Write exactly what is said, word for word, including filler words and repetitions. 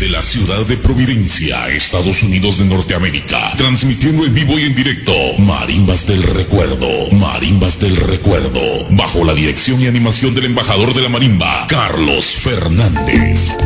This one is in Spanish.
Desde la ciudad de Providencia, Estados Unidos de Norteamérica, transmitiendo en vivo y en directo, Marimbas del Recuerdo, Marimbas del Recuerdo, bajo la dirección y animación del embajador de la marimba, Carlos Fernández.